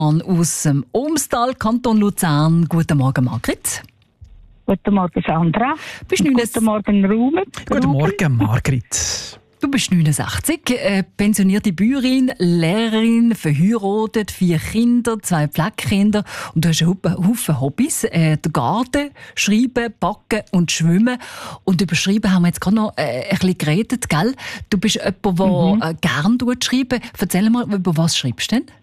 Aus dem Omstal, Kanton Luzern. Guten Morgen, Margrit. Guten Morgen, Sandra. Guten Morgen, Ruben. Guten Morgen, Margrit. Du bist 69, pensionierte Bäuerin, Lehrerin, verheiratet, 4 Kinder, 2 Pflegekinder und du hast einen Haufen Hobbys. Den Garten, Schreiben, Backen und Schwimmen. Und über Schreiben haben wir jetzt gerade noch ein bisschen geredet, gell? Du bist jemand, der gerne schreibt. Erzähl mal, über was schreibst du denn?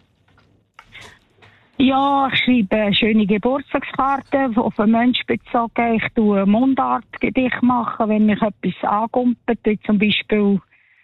Ja, ich schreibe schöne Geburtstagskarten auf einen Menschen bezogen. Ich tue Mundartgedichte machen, wenn mich etwas angumpelt. Zum Beispiel,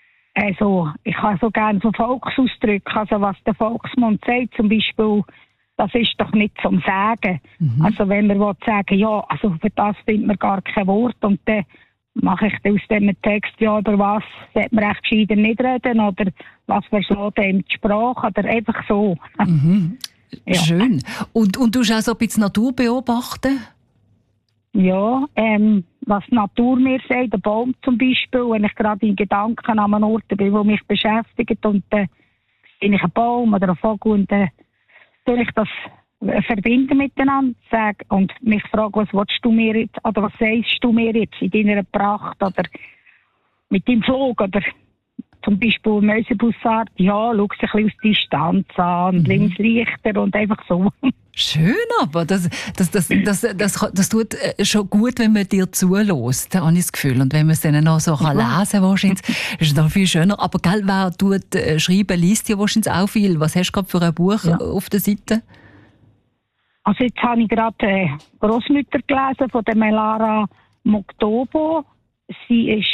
ich habe so gerne so Volksausdrücke, also was der Volksmund sagt, zum Beispiel, das ist doch nicht zum Sagen. Also wenn man sagen, ja, also für das findet man gar kein Wort und dann mache ich aus dem Text, ja, über was sollte man echt gescheiter nicht reden oder was verschlägt einem die Sprache oder einfach so. Ja. Schön. Und du hast auch so ein bisschen Natur beobachten? Ja, was die Natur mir sagt, der Baum zum Beispiel, wenn ich gerade in Gedanken an einem Ort bin, der mich beschäftigt und dann sehe ich einen Baum oder einen Vogel und dann soll ich das verbinden miteinander und mich fragen, was willst du mir jetzt, oder was sagst du mir jetzt in deiner Pracht oder mit deinem Flug oder zum Beispiel Mäusebussard, ja, schau sich ein bisschen aus Distanz an und links leichter und einfach so. Schön, aber das tut schon gut, wenn man dir zulässt, habe ich das Gefühl. Und wenn man es dann noch so lesen kann, wahrscheinlich, ist es noch viel schöner. Aber gell, wer schreiben, liest ja wahrscheinlich auch viel. Was hast du gerade für ein Buch auf der Seite? Also jetzt habe ich gerade Großmütter gelesen von der Melara Moktobo. Sie ist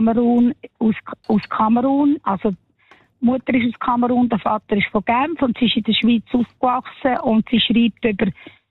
aus Kamerun, also die Mutter ist aus Kamerun, der Vater ist von Genf und sie ist in der Schweiz aufgewachsen und sie schreibt über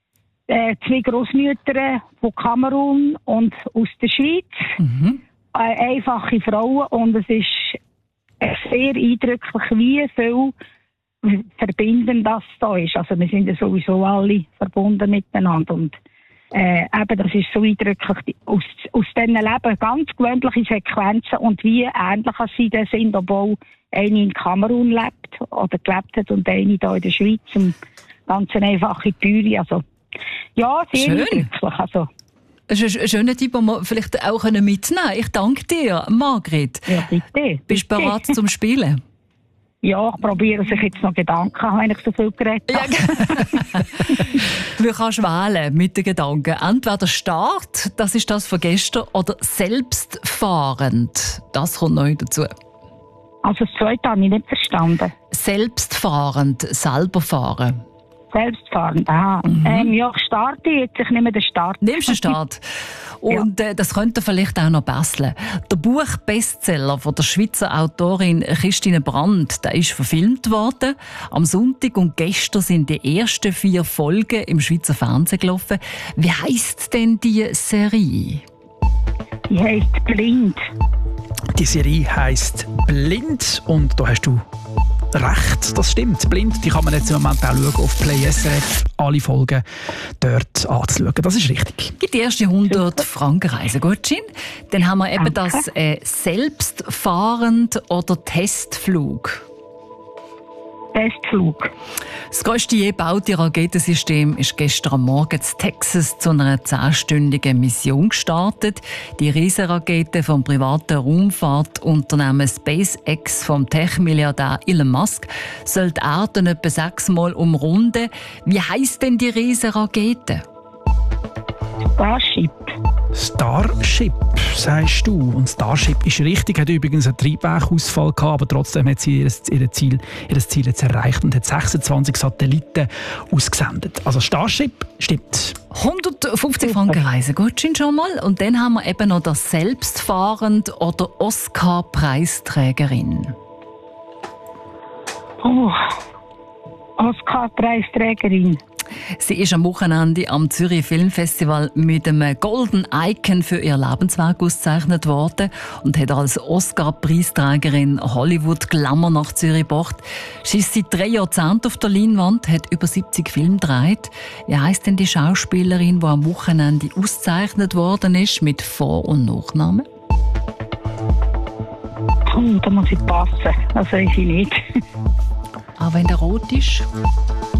2 Großmütter von Kamerun und aus der Schweiz. Einfache Frauen und es ist sehr eindrücklich, wie viel verbinden das da ist. Also wir sind ja sowieso alle verbunden miteinander und eben, das ist so eindrücklich aus diesen Leben ganz gewöhnliche Sequenzen und wie ähnlich sie da sind, obwohl eine in Kamerun lebt oder gelebt hat und eine da in der Schweiz, eine ganz einfache Bäuerin. Also, ja, sehr eindrücklich. Also. Das ist ein schöner Tipp, den wir vielleicht auch mitnehmen können. Ich danke dir, Margrit. Ja, bitte. Bist du bereit zum Spielen? Ja, ich probiere sich jetzt noch Gedanken, wenn ich so viel geredet habe. Ja. Du kannst wählen mit den Gedanken. Entweder Start, das ist das von gestern, oder selbstfahrend. Das kommt neu dazu. Also das Zweite habe ich nicht verstanden. Selbstfahrend, selber fahren. Selbstfahrend, ja, ich starte jetzt, ich nehme den Start. Nimmst du den Start? Und das könnte vielleicht auch noch basteln. Der Buchbestseller von der Schweizer Autorin Christine Brandt, der ist verfilmt worden. Am Sonntag und gestern sind die ersten 4 Folgen im Schweizer Fernsehen gelaufen. Wie heisst denn die Serie? Die heisst Blind. Die Serie heisst Blind und da hast du recht, das stimmt. Blind, die kann man jetzt im Moment auch schauen auf Play SRF, alle Folgen dort anzuschauen. Das ist richtig. Die erste 100 Franken Reisegutschein. Dann haben wir eben das selbstfahrend oder Testflug. Testflug. Das grösste je gebaute Raketensystem ist gestern Morgen in Texas zu einer 10-stündigen Mission gestartet. Die Riesenrakete vom privaten Raumfahrtunternehmen SpaceX vom Tech-Milliardär Elon Musk soll die Erde etwa 6-mal umrunden. Wie heisst denn die Riesenrakete? Starship, sagst du. Und Starship ist richtig, hat übrigens einen Triebwerkausfall gehabt, aber trotzdem hat sie ihr Ziel jetzt erreicht und hat 26 Satelliten ausgesendet. Also Starship stimmt. 150 Franken Reisegutschein schon mal. Und dann haben wir eben noch das Selbstfahrend oder Oscar-Preisträgerin. Oscar-Preisträgerin. Sie ist am Wochenende am Zürich Filmfestival mit einem Golden Icon für ihr Lebenswerk ausgezeichnet worden und hat als Oscar-Preisträgerin Hollywood Glamour nach Zürich gebracht. Sie ist seit 3 Jahrzehnten auf der Leinwand, hat über 70 Filme gedreht. Wie heisst denn die Schauspielerin, die am Wochenende ausgezeichnet worden ist, mit Vor- und Nachnamen? Da muss ich passen, das weiß ich nicht. Auch wenn der rot ist?